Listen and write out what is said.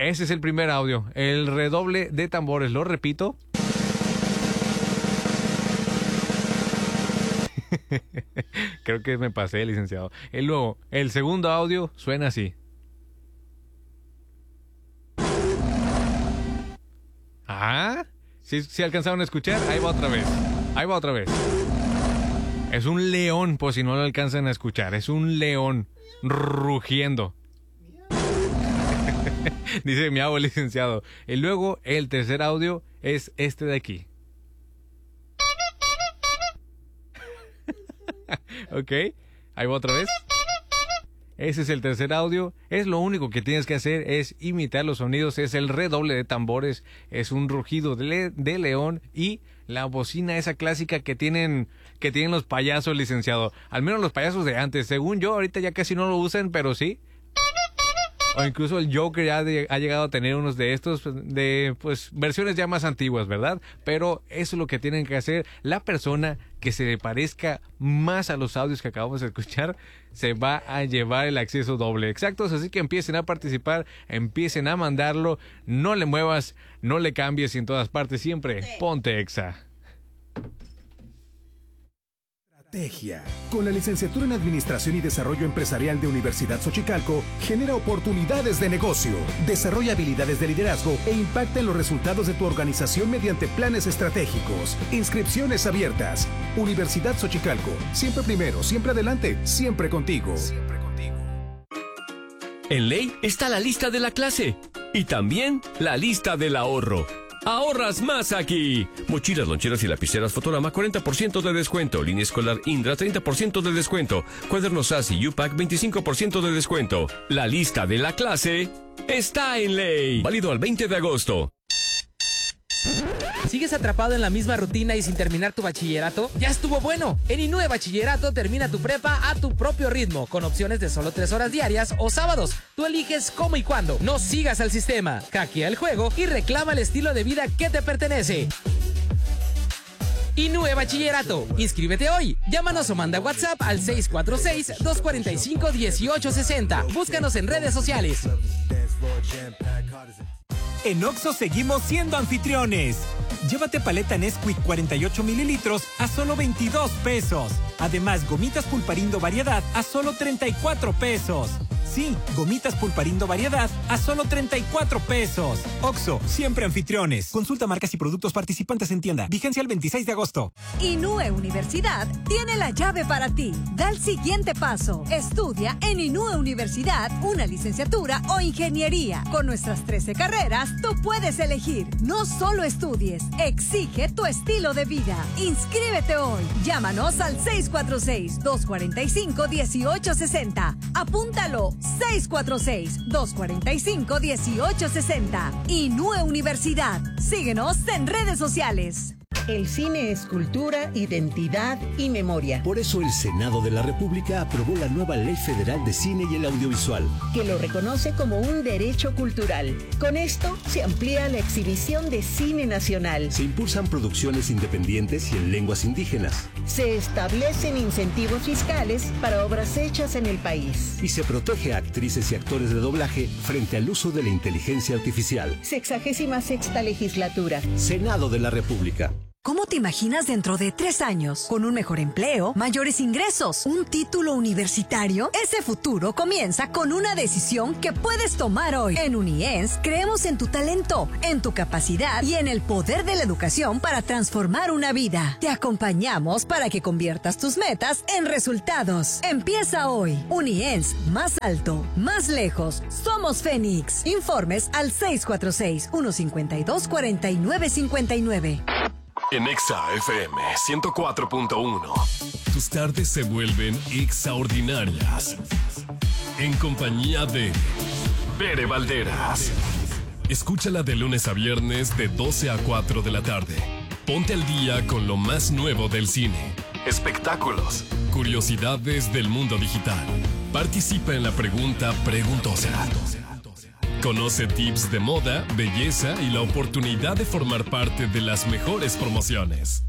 Ese es el primer audio. El redoble de tambores, lo repito. Creo que me pasé, licenciado. Y luego, el segundo audio suena así. Ah, ¿sí alcanzaron a escuchar? Ahí va otra vez. Ahí va otra vez. Es un león, por si no lo alcanzan a escuchar. Es un león rugiendo. Dice mi abuelo, licenciado. Y luego, el tercer audio es este de aquí. Ok, ahí va otra vez. Ese es el tercer audio. Es lo único que tienes que hacer, es imitar los sonidos. Es el redoble de tambores, es un rugido de león y la bocina esa clásica que tienen los payasos, licenciado. Al menos los payasos de antes. Según yo, ahorita ya casi no lo usan, pero sí. O incluso el Joker ya ha llegado a tener unos de estos, de pues versiones ya más antiguas, ¿verdad? Pero eso es lo que tienen que hacer. La persona que se parezca más a los audios que acabamos de escuchar se va a llevar el acceso doble. Exactos, así que empiecen a participar, empiecen a mandarlo. No le muevas, no le cambies y en todas partes siempre ponte Exa. Con la licenciatura en Administración y Desarrollo Empresarial de Universidad Xochicalco, genera oportunidades de negocio, desarrolla habilidades de liderazgo e impacta en los resultados de tu organización mediante planes estratégicos. Inscripciones abiertas. Universidad Xochicalco. Siempre primero, siempre adelante, siempre contigo. En Ley está la lista de la clase y también la lista del ahorro. ¡Ahorras más aquí! Mochilas, loncheras y lapiceras Fotorama, 40% de descuento. Línea escolar Indra, 30% de descuento. Cuadernos ASI y UPAC, 25% de descuento. La lista de la clase está en Ley. Válido al 20 de agosto. ¿Sigues atrapado en la misma rutina y sin terminar tu bachillerato? ¡Ya estuvo bueno! En INUE Bachillerato termina tu prepa a tu propio ritmo, con opciones de solo 3 horas diarias o sábados. Tú eliges cómo y cuándo. No sigas al sistema, hackea el juego y reclama el estilo de vida que te pertenece. INUE Bachillerato. Inscríbete hoy. Llámanos o manda WhatsApp al 646-245-1860. Búscanos en redes sociales. En Oxxo seguimos siendo anfitriones. Llévate paleta Nesquik 48 mililitros a solo 22 pesos. Además, gomitas Pulparindo Variedad a solo 34 pesos. Sí, gomitas Pulparindo Variedad a solo 34 pesos. Oxxo, siempre anfitriones. Consulta marcas y productos participantes en tienda. Vigencia el 26 de agosto. INUE Universidad tiene la llave para ti. Da el siguiente paso. Estudia en INUE Universidad una licenciatura o ingeniería. Con nuestras 13 carreras, tú puedes elegir. No solo estudies, exige tu estilo de vida. Inscríbete hoy. Llámanos al 646-245-1860. Apúntalo. 646-245-1860. INUE Universidad. Síguenos en redes sociales. El cine es cultura, identidad y memoria. Por eso el Senado de la República aprobó la nueva Ley Federal de Cine y el Audiovisual, que lo reconoce como un derecho cultural. Con esto se amplía la exhibición de cine nacional. Se impulsan producciones independientes y en lenguas indígenas. Se establecen incentivos fiscales para obras hechas en el país. Y se protege a actrices y actores de doblaje frente al uso de la inteligencia artificial. 66ª legislatura. Senado de la República. ¿Cómo te imaginas dentro de 3 años? ¿Con un mejor empleo, mayores ingresos, un título universitario? Ese futuro comienza con una decisión que puedes tomar hoy. En UNIENS creemos en tu talento, en tu capacidad y en el poder de la educación para transformar una vida. Te acompañamos para que conviertas tus metas en resultados. Empieza hoy. UNIENS, más alto, más lejos. Somos Fénix. Informes al 646-152-4959. En Exa FM 104.1. Tus tardes se vuelven extraordinarias. En compañía de Bere Valderas. Escúchala de lunes a viernes de 12 a 4 de la tarde. Ponte al día con lo más nuevo del cine, espectáculos, curiosidades del mundo digital. Participa en la pregunta preguntosa. Conoce tips de moda, belleza y la oportunidad de formar parte de las mejores promociones.